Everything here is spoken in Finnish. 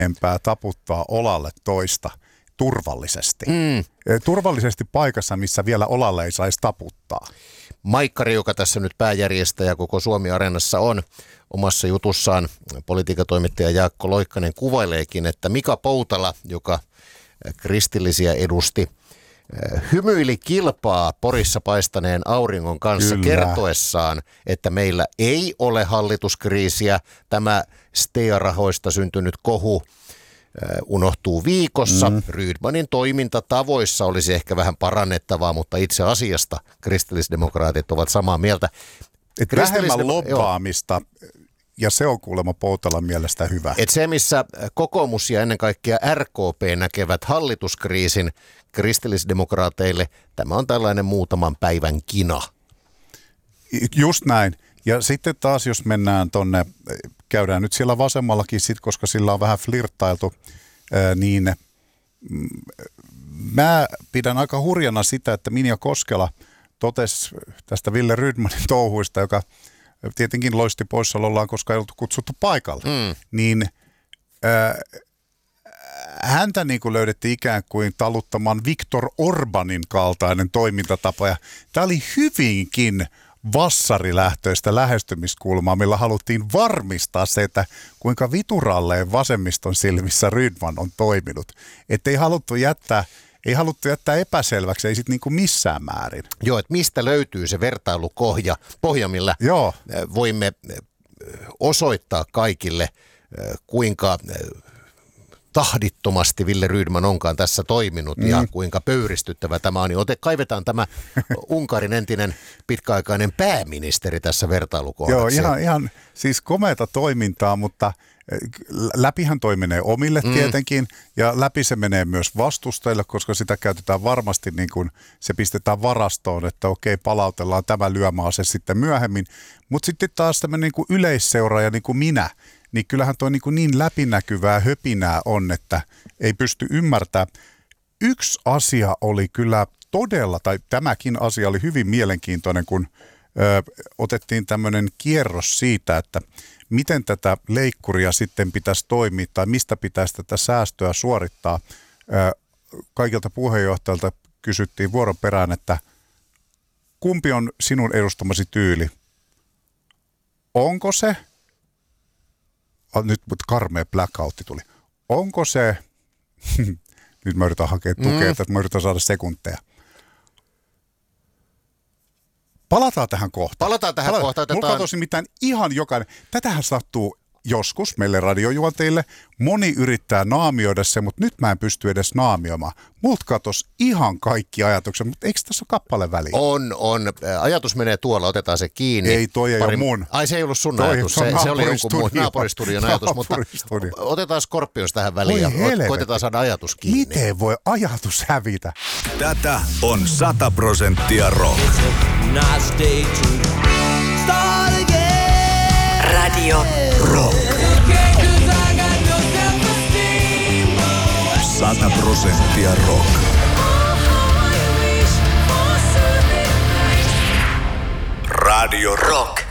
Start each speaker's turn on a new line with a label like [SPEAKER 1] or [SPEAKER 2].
[SPEAKER 1] empää taputtaa olalle toista turvallisesti. Turvallisesti paikassa, missä vielä olalle ei saisi taputtaa.
[SPEAKER 2] Maikkari, joka tässä nyt pääjärjestäjä koko Suomi-areenassa on, omassa jutussaan politiikatoimittaja Jaakko Loikkanen kuvaileekin, että Mika Poutala, joka kristillisiä edusti, hymyili kilpaa Porissa paistaneen auringon kanssa kertoessaan, että meillä ei ole hallituskriisiä. Tämä STEA-rahoista syntynyt kohu unohtuu viikossa. Rydmanin toimintatavoissa olisi ehkä vähän parannettavaa, mutta itse asiasta kristillisdemokraatit ovat samaa mieltä.
[SPEAKER 1] Vähemmän lobbaamista, ja se on kuulemma Poutalan mielestä hyvä.
[SPEAKER 2] Et se, missä kokoomus ja ennen kaikkea RKP näkevät hallituskriisin kristillisdemokraateille, tämä on tällainen muutaman päivän kina.
[SPEAKER 1] Just näin. Ja sitten taas, jos mennään tonne, käydään nyt siellä vasemmallakin, koska sillä on vähän flirttailtu, niin mä pidän aika hurjana sitä, että Minja Koskela totesi tästä Wille Rydmanin touhuista, joka tietenkin loisti poissaolollaan, koska ei ollut kutsuttu paikalle, niin häntä niin kuin löydettiin ikään kuin taluttamaan Viktor Orbanin kaltainen toimintatapa, ja tämä oli hyvinkin vassarilähtöistä lähestymiskulmaa, millä haluttiin varmistaa se, että kuinka vituralleen vasemmiston silmissä Rydman on toiminut. Että ei haluttu jättää epäselväksi, ei sitten niinku missään määrin.
[SPEAKER 2] Joo, että mistä löytyy se vertailupohja, millä voimme osoittaa kaikille, kuinka tahdittomasti Wille Rydman onkaan tässä toiminut ja kuinka pöyristyttävä tämä on. Niin kaivetaan tämä Unkarin entinen pitkäaikainen pääministeri tässä vertailukohdaksi.
[SPEAKER 1] Joo, ihan siis komeata toimintaa, mutta läpihän toi menee omille tietenkin, ja läpi se menee myös vastustajille, koska sitä käytetään varmasti niin kuin se pistetään varastoon, että okei, palautellaan tämä lyömäase sitten myöhemmin. Mutta sitten taas tämmöinen niin kuin yleisseuraaja niin kuin minä, niin kyllähän toi niin läpinäkyvää höpinää on, että ei pysty ymmärtämään. Yksi asia oli kyllä todella, tai tämäkin asia oli hyvin mielenkiintoinen, kun otettiin tämmöinen kierros siitä, että miten tätä leikkuria sitten pitäisi toimia tai mistä pitäisi tätä säästöä suorittaa. Kaikilta puheenjohtajalta kysyttiin vuoron perään, että kumpi on sinun edustamasi tyyli? Onko se, nyt karmea blackoutti tuli, onko se, nyt mä yritän hakea tukea, että mä yritän saada sekunteja. Palataan tähän kohtaan. Mulla katsoisi mitään ihan jokainen. Tätähän sattuu joskus meille radiojuonteille. Moni yrittää naamioida se, mutta nyt mä en pysty edes naamioimaan. Multa katos ihan kaikki ajatukset, mutta eikö tässä ole kappale väliin?
[SPEAKER 2] On. Ajatus menee tuolla, otetaan se kiinni.
[SPEAKER 1] Ei, toi ei ole mun.
[SPEAKER 2] Ai, se ei ollut sun ajatus. Se oli jonkun muun naapuristudion ajatus, mutta otetaan Scorpions tähän väliin ja koitetaan saada ajatus kiinni.
[SPEAKER 1] Miten voi ajatus hävitä?
[SPEAKER 3] Tätä on 100% rock.
[SPEAKER 4] Radio Rock.
[SPEAKER 3] 100% rock. Radio Rock.